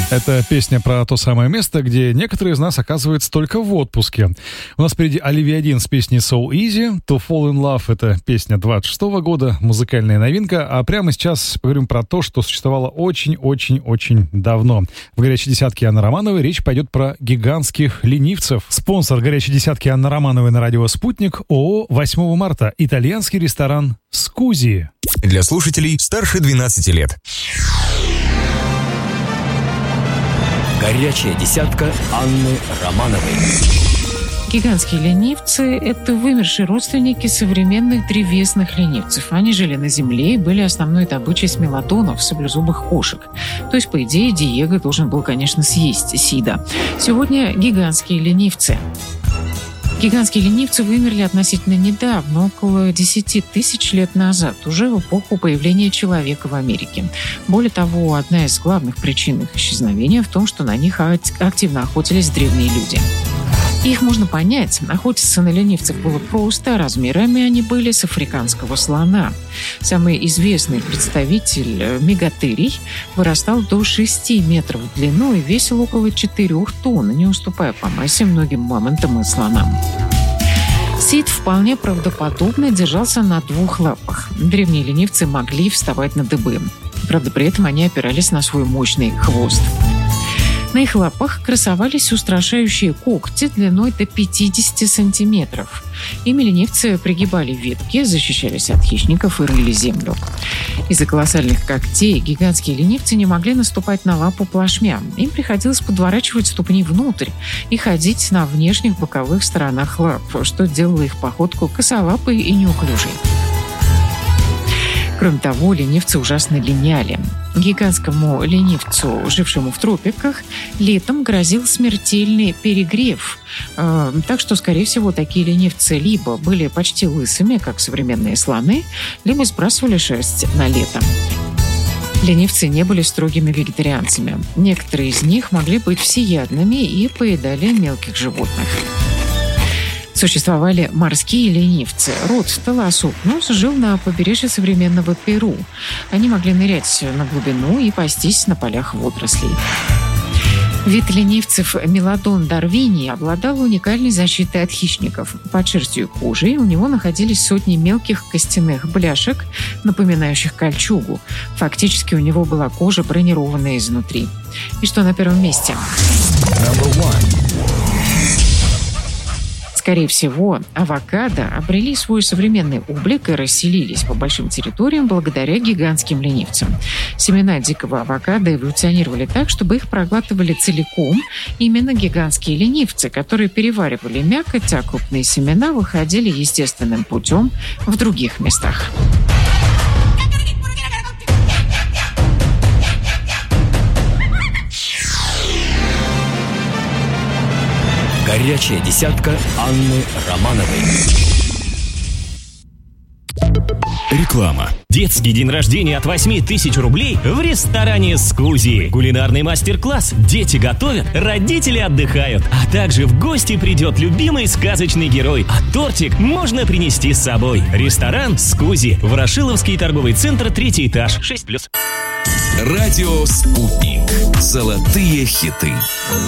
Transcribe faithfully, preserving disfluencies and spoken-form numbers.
Это песня про то самое место, где некоторые из нас оказываются только в отпуске. У нас впереди Оливия Дин с песней So Easy. To Fall in Love — это песня двадцать шестого года, музыкальная новинка. А прямо сейчас поговорим про то, что существовало очень-очень-очень давно. В «Горячей десятке» Анны Романовой речь пойдет про гигантских ленивцев. Спонсор «Горячей десятки» Анны Романовой на радио «Спутник» ООО «восьмого марта». Итальянский ресторан «Скузи». Для слушателей старше двенадцати лет. Горячая десятка Анны Романовой. Гигантские ленивцы – это вымершие родственники современных древесных ленивцев. Они жили на земле и были основной добычей смелодонов, саблезубых кошек. То есть, по идее, Диего должен был, конечно, съесть Сида. Сегодня гигантские ленивцы. Гигантские ленивцы вымерли относительно недавно, около десяти тысяч лет назад, уже в эпоху появления человека в Америке. Более того, одна из главных причин их исчезновения в том, что на них активно охотились древние люди. Их можно понять. Охотиться на ленивцев было просто, размерами они были с африканского слона. Самый известный представитель, мегатерий, вырастал до шести метров в длину и весил около четырех тонн, не уступая по массе многим мамонтам и слонам. Сид вполне правдоподобно держался на двух лапах. Древние ленивцы могли вставать на дыбы. Правда, при этом они опирались на свой мощный хвост. На их лапах красовались устрашающие когти длиной до пятидесяти сантиметров. Ими ленивцы пригибали ветки, защищались от хищников и рыли землю. Из-за колоссальных когтей гигантские ленивцы не могли наступать на лапу плашмя. Им приходилось подворачивать ступни внутрь и ходить на внешних боковых сторонах лап, что делало их походку косолапой и неуклюжей. Кроме того, ленивцы ужасно линяли. Гигантскому ленивцу, жившему в тропиках, летом грозил смертельный перегрев. Э, так что, скорее всего, такие ленивцы либо были почти лысыми, как современные слоны, либо сбрасывали шерсть на лето. Ленивцы не были строгими вегетарианцами. Некоторые из них могли быть всеядными и поедали мелких животных. Существовали морские ленивцы. Род Толосопнус жил на побережье современного Перу. Они могли нырять на глубину и пастись на полях водорослей. Вид ленивцев Мелодон дарвинии обладал уникальной защитой от хищников. Под шерстью и кожей у него находились сотни мелких костяных бляшек, напоминающих кольчугу. Фактически у него была кожа, бронированная изнутри. И что на первом месте? Скорее всего, авокадо обрели свой современный облик и расселились по большим территориям благодаря гигантским ленивцам. Семена дикого авокадо эволюционировали так, чтобы их проглатывали целиком именно гигантские ленивцы, которые переваривали мякоть, а крупные семена выходили естественным путем в других местах. Горячая десятка Анны Романовой. Реклама. Детский день рождения от восьми тысяч рублей в ресторане «Скузи». Кулинарный мастер-класс. Дети готовят, родители отдыхают. А также в гости придет любимый сказочный герой. А тортик можно принести с собой. Ресторан «Скузи». Ворошиловский торговый центр, третий этаж, шесть плюс. Радио «Спутник». Золотые хиты.